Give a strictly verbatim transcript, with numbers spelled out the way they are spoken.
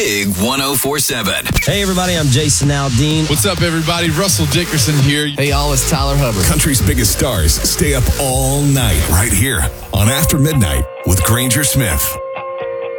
Big one oh four seven. Hey, everybody, I'm Jason Aldean. What's up, everybody? Russell Dickerson here. Hey, y'all, it's Tyler Hubbard. Country's biggest stars stay up all night right here on After Midnight with Granger Smith.